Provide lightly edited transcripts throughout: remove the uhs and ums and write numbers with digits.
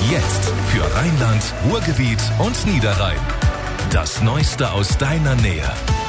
Jetzt für Rheinland, Ruhrgebiet und Niederrhein. Das Neueste aus deiner Nähe.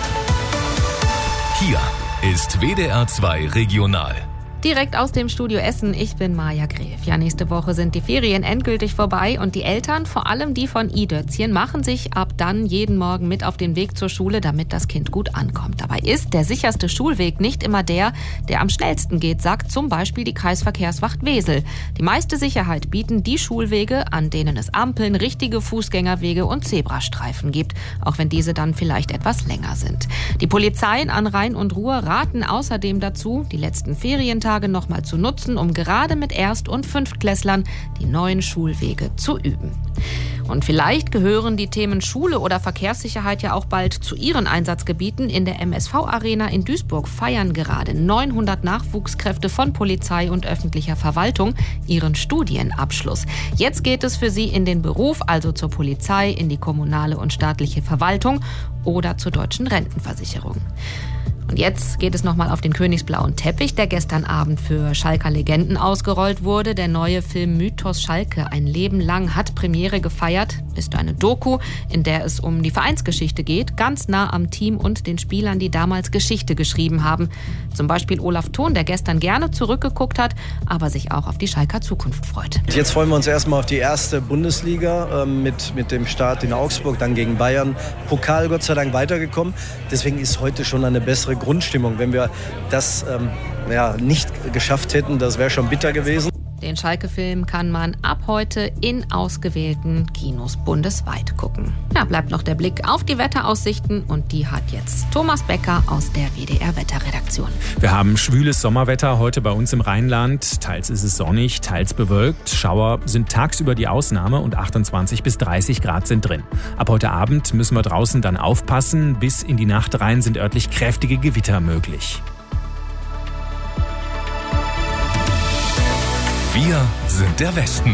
Hier ist WDR 2 Regional. Direkt aus dem Studio Essen, ich bin Maja Gref. Ja, nächste Woche sind die Ferien endgültig vorbei und die Eltern, vor allem die von I-Dötzchen, machen sich ab dann jeden Morgen mit auf den Weg zur Schule, damit das Kind gut ankommt. Dabei ist der sicherste Schulweg nicht immer der am schnellsten geht, sagt zum Beispiel die Kreisverkehrswacht Wesel. Die meiste Sicherheit bieten die Schulwege, an denen es Ampeln, richtige Fußgängerwege und Zebrastreifen gibt, auch wenn diese dann vielleicht etwas länger sind. Die Polizeien an Rhein und Ruhr raten außerdem dazu, die letzten Ferientage nochmal zu nutzen, um gerade mit Erst- und Fünftklässlern die neuen Schulwege zu üben. Und vielleicht gehören die Themen Schule oder Verkehrssicherheit ja auch bald zu ihren Einsatzgebieten. In der MSV-Arena in Duisburg feiern gerade 900 Nachwuchskräfte von Polizei und öffentlicher Verwaltung ihren Studienabschluss. Jetzt geht es für sie in den Beruf, also zur Polizei, in die kommunale und staatliche Verwaltung oder zur deutschen Rentenversicherung. Und jetzt geht es nochmal auf den königsblauen Teppich, der gestern Abend für Schalker Legenden ausgerollt wurde. Der neue Film Mythos Schalke, ein Leben lang, hat Premiere gefeiert. Ist eine Doku, in der es um die Vereinsgeschichte geht, ganz nah am Team und den Spielern, die damals Geschichte geschrieben haben. Zum Beispiel Olaf Thon, der gestern gerne zurückgeguckt hat, aber sich auch auf die Schalker Zukunft freut. Jetzt freuen wir uns erstmal auf die erste Bundesliga mit dem Start in Augsburg, dann gegen Bayern. Pokal Gott sei Dank weitergekommen. Deswegen ist heute schon eine bessere Grundstimmung. Wenn wir das nicht geschafft hätten, das wäre schon bitter gewesen. Den Schalke-Film kann man ab heute in ausgewählten Kinos bundesweit gucken. Ja, bleibt noch der Blick auf die Wetteraussichten und die hat jetzt Thomas Becker aus der WDR-Wetterredaktion. Wir haben schwüles Sommerwetter heute bei uns im Rheinland. Teils ist es sonnig, teils bewölkt. Schauer sind tagsüber die Ausnahme und 28 bis 30 Grad sind drin. Ab heute Abend müssen wir draußen dann aufpassen. Bis in die Nacht rein sind örtlich kräftige Gewitter möglich. Wir sind der Westen.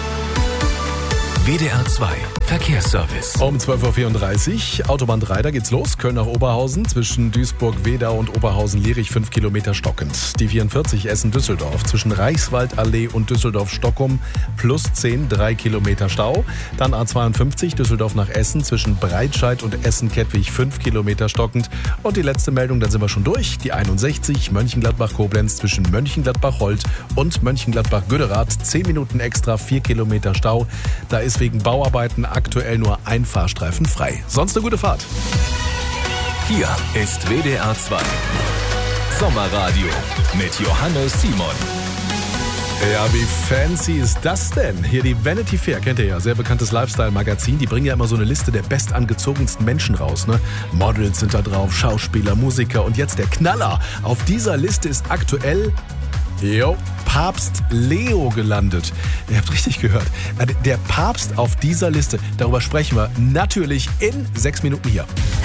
WDR 2 Verkehrsservice. Um 12.34 Uhr, Autobahn 3, da geht's los. Köln nach Oberhausen, zwischen Duisburg-Wedau und Oberhausen-Lierich 5 Kilometer stockend. Die 44 Essen-Düsseldorf, zwischen Reichswaldallee und Düsseldorf-Stockum plus 10, 3 Kilometer Stau. Dann A52 Düsseldorf nach Essen, zwischen Breitscheid und Essen-Kettwig 5 Kilometer stockend. Und die letzte Meldung, dann sind wir schon durch. Die 61 Mönchengladbach-Koblenz, zwischen Mönchengladbach-Holt und Mönchengladbach-Güderath 10 Minuten extra, 4 Kilometer Stau. Da ist wegen Bauarbeiten aktuell nur ein Fahrstreifen frei. Sonst eine gute Fahrt. Hier ist WDR 2 Sommerradio mit Johannes Simon. Ja, wie fancy ist das denn? Hier die Vanity Fair, kennt ihr ja, sehr bekanntes Lifestyle-Magazin. Die bringen ja immer so eine Liste der bestangezogensten Menschen raus, ne? Models sind da drauf, Schauspieler, Musiker und jetzt der Knaller. Auf dieser Liste ist aktuell Papst Leo gelandet. Ihr habt richtig gehört. Der Papst auf dieser Liste, darüber sprechen wir natürlich in 6 Minuten hier.